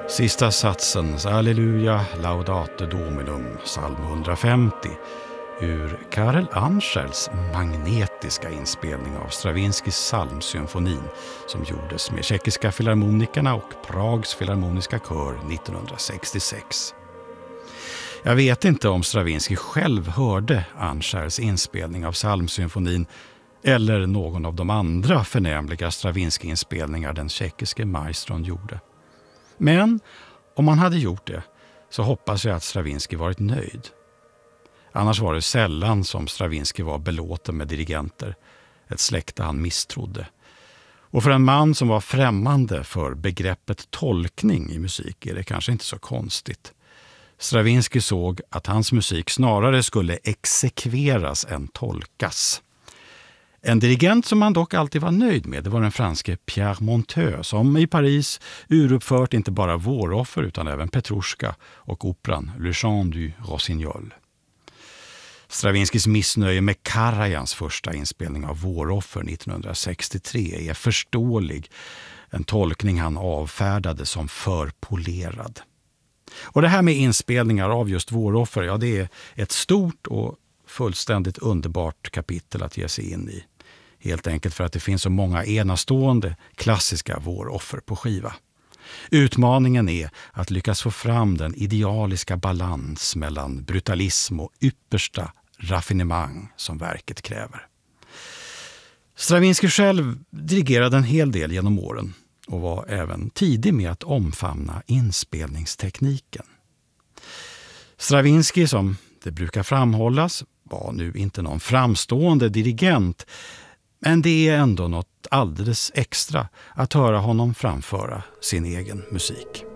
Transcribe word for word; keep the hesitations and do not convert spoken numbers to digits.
Sista satsen, Halleluja, Laudate Dominum, psalm hundrafemtio, ur Karel Anschels magnetiska inspelning av Stravinskys psalmsymfonin som gjordes med Tjeckiska filharmonikerna och Prags filharmoniska kör nittonhundrasextiosex. Jag vet inte om Stravinsky själv hörde Anschels inspelning av psalmsymfonin eller någon av de andra förnämliga Stravinsky-inspelningar den tjeckiske maestron gjorde. Men om han hade gjort det så hoppas jag att Stravinsky varit nöjd. Annars var det sällan som Stravinsky var belåten med dirigenter, ett släkte han misstrodde. Och för en man som var främmande för begreppet tolkning i musik är det kanske inte så konstigt. Stravinsky såg att hans musik snarare skulle exekveras än tolkas. En dirigent som han dock alltid var nöjd med, det var den franske Pierre Monteux som i Paris uruppfört inte bara Våroffer utan även Petrushka och operan Le Chant du Rossignol. Stravinskys missnöje med Karajans första inspelning av Våroffer nittonhundrasextiotre är förståelig, en tolkning han avfärdade som för polerad. Och det här med inspelningar av just Våroffer, ja det är ett stort och fullständigt underbart kapitel att ge sig in i. Helt enkelt för att det finns så många enastående klassiska Våroffer på skiva. Utmaningen är att lyckas få fram den idealiska balans mellan brutalism och yppersta raffinemang som verket kräver. Stravinsky själv dirigerade en hel del genom åren och var även tidig med att omfamna inspelningstekniken. Stravinsky, som det brukar framhållas, var nu inte någon framstående dirigent, men det är ändå något alldeles extra att höra honom framföra sin egen musik.